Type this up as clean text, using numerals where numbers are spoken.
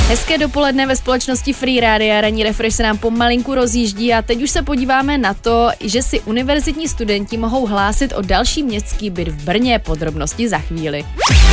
Hezké dopoledne ve společnosti Free Rádia. Ranní refresh se nám pomalinku rozjíždí a teď už se podíváme na to, že si univerzitní studenti mohou hlásit o další městský byt v Brně. Podrobnosti za chvíli.